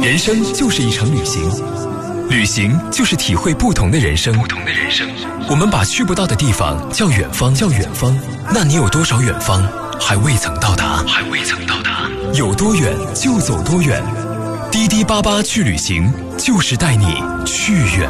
人生就是一场旅行，旅行就是体会不同的人生。我们把去不到的地方叫远方，那你有多少远方还未曾到达？有多远就走多远。滴滴88去旅行，就是带你去远